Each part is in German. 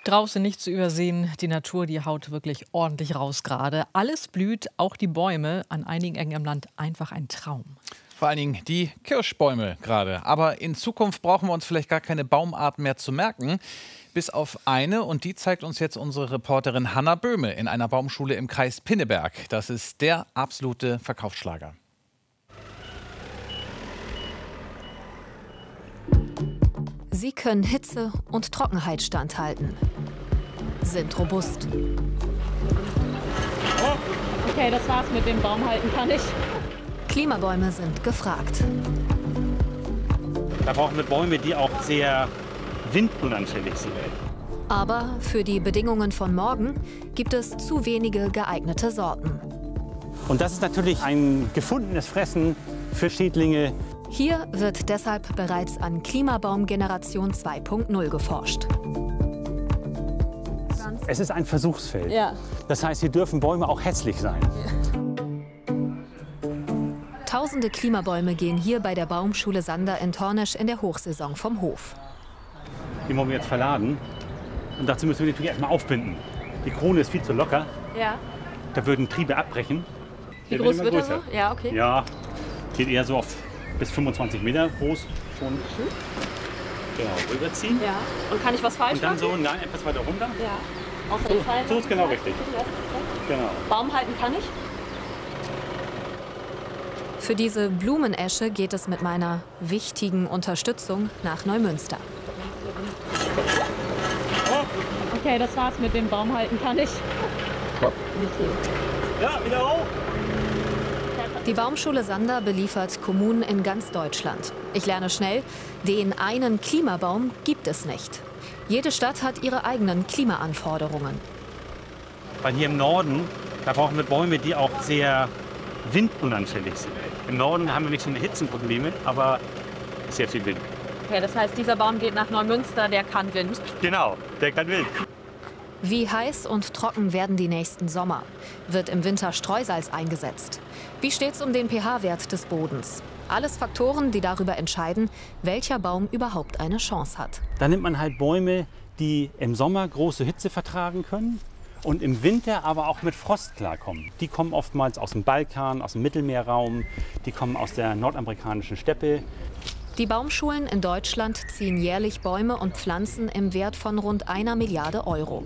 Draußen nicht zu übersehen, die Natur, die haut wirklich ordentlich raus gerade. Alles blüht, auch die Bäume, an einigen Ecken im Land einfach ein Traum. Vor allen Dingen die Kirschbäume gerade. Aber in Zukunft brauchen wir uns vielleicht gar keine Baumart mehr zu merken. Bis auf eine, und die zeigt uns jetzt unsere Reporterin Hanna Böhme in einer Baumschule im Kreis Pinneberg. Das ist der absolute Verkaufsschlager. Sie können Hitze und Trockenheit standhalten, sind robust. Oh, okay, das war's mit dem Baumhalten kann ich. Klimabäume sind gefragt. Da brauchen wir Bäume, die auch sehr windunanfällig sind. Aber für die Bedingungen von morgen gibt es zu wenige geeignete Sorten. Und das ist natürlich ein gefundenes Fressen für Schädlinge. Hier wird deshalb bereits an Klimabaum-Generation 2.0 geforscht. Es ist ein Versuchsfeld. Ja. Das heißt, hier dürfen Bäume auch hässlich sein. Tausende Klimabäume gehen hier bei der Baumschule Sander in Tornesch in der Hochsaison vom Hof. Die wollen wir jetzt verladen. Und dazu müssen wir die natürlich erstmal aufbinden. Die Krone ist viel zu locker. Ja. Da würden Triebe abbrechen. Wie groß wird er so? Ja, okay. Ja, geht eher so auf bis 25 Meter groß. Schon. Genau, rüberziehen. Ja. Und kann ich was falsch Und dann machen? so, nein, etwas weiter runter. Ja. Außer den Pfeilen. So ist genau richtig. Genau. Baum halten kann ich? Für diese Blumenesche geht es mit meiner wichtigen Unterstützung nach Neumünster. Okay, das war's mit dem Baum halten kann ich. Ja, wieder hoch. Die Baumschule Sander beliefert Kommunen in ganz Deutschland. Ich lerne schnell, den einen Klimabaum gibt es nicht. Jede Stadt hat ihre eigenen Klimaanforderungen. Weil hier im Norden, da brauchen wir Bäume, die auch sehr windunanfällig sind. Im Norden haben wir nicht so eine Hitzenprobleme, aber sehr viel Wind. Okay, das heißt, dieser Baum geht nach Neumünster, der kann Wind. Genau, der kann Wind. Wie heiß und trocken werden die nächsten Sommer? Wird im Winter Streusalz eingesetzt? Wie steht's um den pH-Wert des Bodens? Alles Faktoren, die darüber entscheiden, welcher Baum überhaupt eine Chance hat. Da nimmt man halt Bäume, die im Sommer große Hitze vertragen können und im Winter aber auch mit Frost klarkommen. Die kommen oftmals aus dem Balkan, aus dem Mittelmeerraum, die kommen aus der nordamerikanischen Steppe. Die Baumschulen in Deutschland ziehen jährlich Bäume und Pflanzen im Wert von rund 1 Milliarde Euro.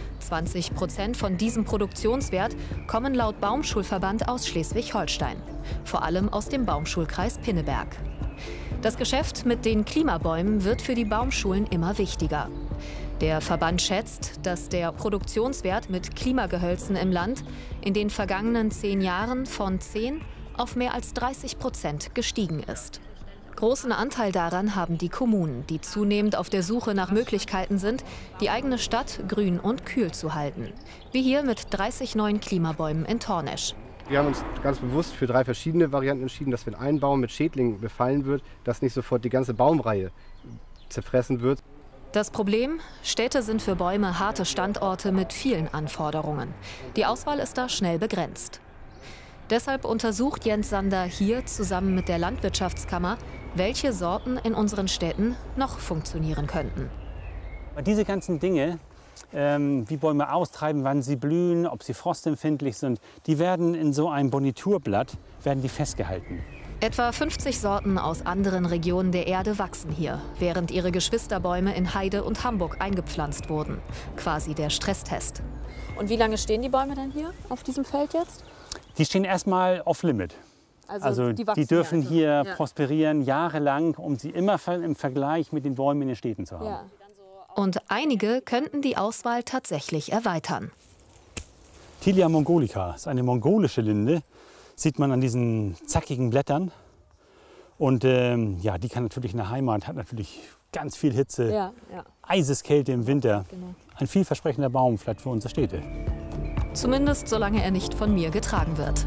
20% von diesem Produktionswert kommen laut Baumschulverband aus Schleswig-Holstein, vor allem aus dem Baumschulkreis Pinneberg. Das Geschäft mit den Klimabäumen wird für die Baumschulen immer wichtiger. Der Verband schätzt, dass der Produktionswert mit Klimagehölzen im Land in den vergangenen 10 Jahren von 10 auf mehr als 30% gestiegen ist. Großen Anteil daran haben die Kommunen, die zunehmend auf der Suche nach Möglichkeiten sind, die eigene Stadt grün und kühl zu halten. Wie hier mit 30 neuen Klimabäumen in Tornesch. Wir haben uns ganz bewusst für 3 verschiedene Varianten entschieden, dass wenn ein Baum mit Schädlingen befallen wird, dass nicht sofort die ganze Baumreihe zerfressen wird. Das Problem? Städte sind für Bäume harte Standorte mit vielen Anforderungen. Die Auswahl ist da schnell begrenzt. Deshalb untersucht Jens Sander hier zusammen mit der Landwirtschaftskammer, welche Sorten in unseren Städten noch funktionieren könnten. Diese ganzen Dinge, wie Bäume austreiben, wann sie blühen, ob sie frostempfindlich sind, die werden in so einem Boniturblatt festgehalten. Etwa 50 Sorten aus anderen Regionen der Erde wachsen hier, während ihre Geschwisterbäume in Heide und Hamburg eingepflanzt wurden. Quasi der Stresstest. Und wie lange stehen die Bäume denn hier auf diesem Feld jetzt? Die stehen erstmal off-limit. Also die dürfen hier prosperieren jahrelang, um sie immer im Vergleich mit den Bäumen in den Städten zu haben. Ja. Und einige könnten die Auswahl tatsächlich erweitern. Tilia mongolica ist eine mongolische Linde, sieht man an diesen zackigen Blättern. Und ja, die kann natürlich in der Heimat, hat natürlich ganz viel Hitze, Eiseskälte im Winter. Genau. Ein vielversprechender Baum vielleicht für unsere Städte. Zumindest solange er nicht von mir getragen wird.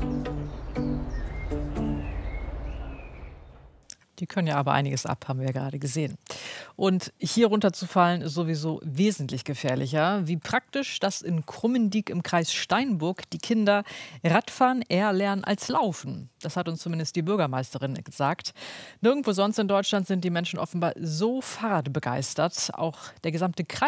Die können ja aber einiges ab, haben wir ja gerade gesehen. Und hier runterzufallen ist sowieso wesentlich gefährlicher. Wie praktisch, dass in Krummendiek im Kreis Steinburg die Kinder Radfahren eher lernen als Laufen. Das hat uns zumindest die Bürgermeisterin gesagt. Nirgendwo sonst in Deutschland sind die Menschen offenbar so fahrradbegeistert. Auch der gesamte Kreis